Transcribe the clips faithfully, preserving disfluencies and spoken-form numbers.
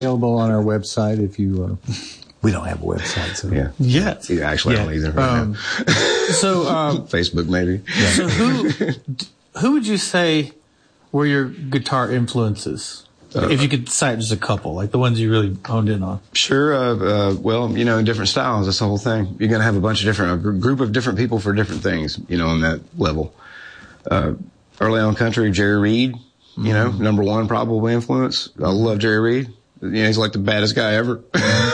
Available on our website if you. Uh, we don't have a website, so yeah, yeah. yeah actually, yeah. I don't either. Right um, so um, Facebook maybe. Yeah. So who who would you say were your guitar influences? Uh, if you could cite just a couple, like the ones you really honed in on. Sure. Uh, uh, well, you know, in different styles, that's the whole thing. You're going to have a bunch of different, a gr- group of different people for different things, you know, on that level. Uh, early on country, Jerry Reed, you mm-hmm. know, number one probably influence. I love Jerry Reed. You know, he's like the baddest guy ever.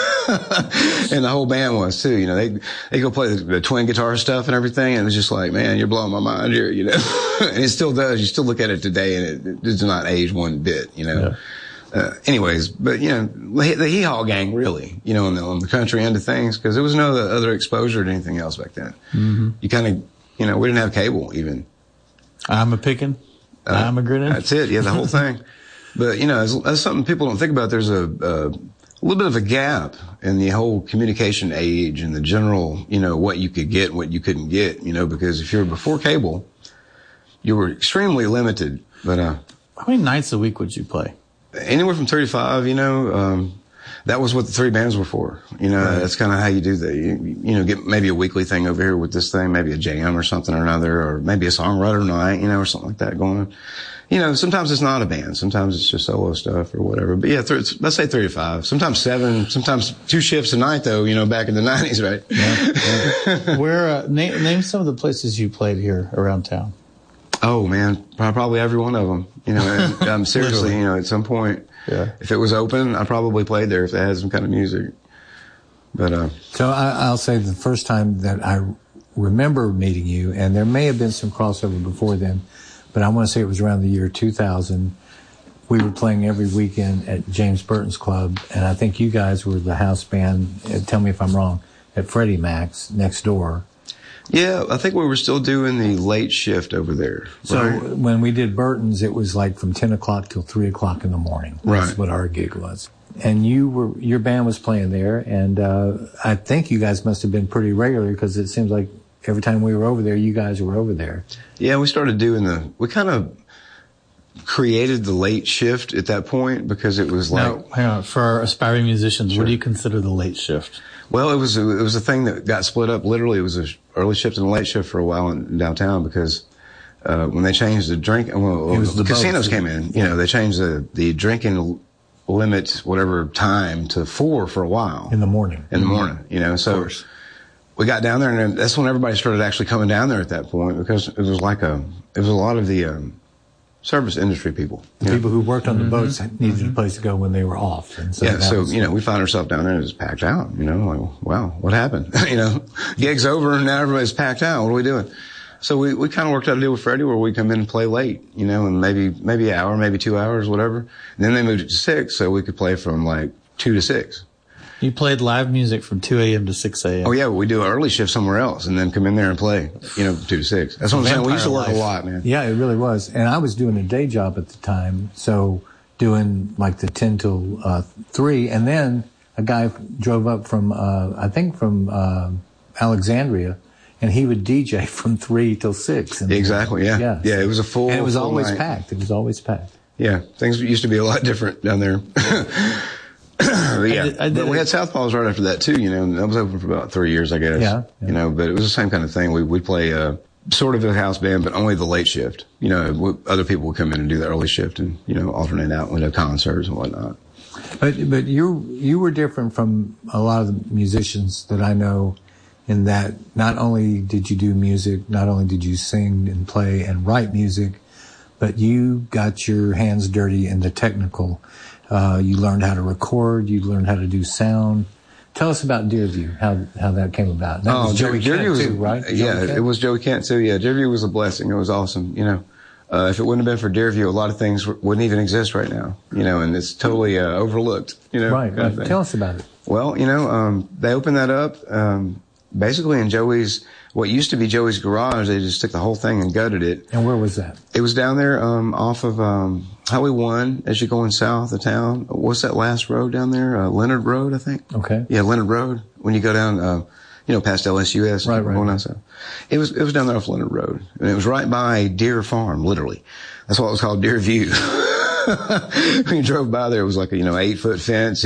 And the whole band was too, you know, they, they go play the, the twin guitar stuff and everything. And it's just like, man, you're blowing my mind here, you know, and it still does. You still look at it today and it, it does not age one bit, you know. Yeah. Uh, anyways, but you know, the Hee Haw gang really, you know, on the, on the country end of things, because there was no other exposure to anything else back then. Mm-hmm. You kind of, you know, we didn't have cable even. I'm a picking. Uh, I'm a grinning. That's it. Yeah. The whole thing. But, you know, that's, that's something people don't think about. There's a, a, a little bit of a gap in the whole communication age and the general, you know, what you could get and what you couldn't get, you know, because if you were before cable, you were extremely limited. But, uh, how many nights a week would you play? Anywhere from thirty-five, you know, um, that was what the three bands were for. You know, right. That's kind of how you do that. You, you know, get maybe a weekly thing over here with this thing, maybe a jam or something or another, or maybe a songwriter night, you know, or something like that going on. You know, sometimes it's not a band. Sometimes it's just solo stuff or whatever. But yeah, th- let's say thirty-five. Sometimes seven. Sometimes two shifts a night, though. You know, back in the nineties, right? Yeah. yeah. Where uh, name name some of the places you played here around town. Oh man, probably every one of them. You know, and, um, seriously, you know, at some point, yeah. If it was open, I probably played there if they had some kind of music. But uh, so I, I'll say the first time that I remember meeting you, and there may have been some crossover before then. But I want to say it was around the year two thousand. We were playing every weekend at James Burton's Club, and I think you guys were the house band, tell me if I'm wrong, at Freddie Mac's next door. Yeah, I think we were still doing the late shift over there. So right? When we did Burton's, it was like from ten o'clock till three o'clock in the morning. That's right. what our gig was. And you were, your band was playing there, and uh, I think you guys must have been pretty regular because it seems like every time we were over there, you guys were over there. Yeah, we started doing the, we kind of created the late shift at that point because it was like. Now, hang on, for our aspiring musicians, sure. What do you consider the late shift? Well, it was, a, it was a thing that got split up. Literally, it was an early shift and a late shift for a while in downtown because, uh, when they changed the drink, well, it was the, the casinos boat. came in, you know, they changed the, the drinking limit, whatever time to four for a while. In the morning. In the morning, you know, so. Of course. We got down there, and that's when everybody started actually coming down there at that point because it was like a, it was a lot of the um, service industry people. The people who worked on the boats mm-hmm. needed mm-hmm. a place to go when they were off. And so yeah, so, was, you know, we found ourselves down there and it was packed out, you know, like, wow, what happened? you know, gig's over and now everybody's packed out. What are we doing? So we, we kind of worked out a deal with Freddie where we come in and play late, you know, and maybe, maybe an hour, maybe two hours, whatever. And then they moved it to six so we could play from like two to six. You played live music from two a.m. to six a.m. Oh, yeah, we do an early shift somewhere else and then come in there and play, you know, two to six. That's what I'm saying. We used to work life. a lot, man. Yeah, it really was. And I was doing a day job at the time, so doing like the ten till uh, three. And then a guy drove up from, uh, I think from uh, Alexandria, and he would D J from three till six. And exactly, yeah. Yeah, yeah, it was a full And it was full always night. packed. It was always packed. Yeah, things used to be a lot different down there. But yeah, I did, I did but we had Southpaws right after that too, you know, and that was open for about three years, I guess. Yeah, yeah. You know, but it was the same kind of thing. We, we'd play, uh, sort of a house band, but only the late shift. You know, we, other people would come in and do the early shift and, you know, alternate out with concerts and whatnot. But, but you, you were different from a lot of the musicians that I know in that not only did you do music, not only did you sing and play and write music, but you got your hands dirty in the technical. Uh, you learned how to record. You learned how to do sound. Tell us about Deerview, how how that came about. That oh, was Joey Deerview Kent was, too, right? Yeah, Joey Kent? It was Joey Kent too. Yeah, Deerview was a blessing. It was awesome. You know, uh, if it wouldn't have been for Deerview, a lot of things wouldn't even exist right now. You know, and it's totally uh, overlooked. You know, right. right. Tell us about it. Well, you know, um, they opened that up um, basically in Joey's. What used to be Joey's garage, they just took the whole thing and gutted it. And where was that? It was down there um, off of um, Highway one as you're going south of town. What's that last road down there? Uh, Leonard Road, I think. Okay. Yeah, Leonard Road. When you go down, uh, you know, past L S U S. Right, right. Going down south. It was, it was down there off Leonard Road. And it was right by Deer Farm, literally. That's why it was called Deerview. when you drove by there, it was like a, you know, eight foot fence.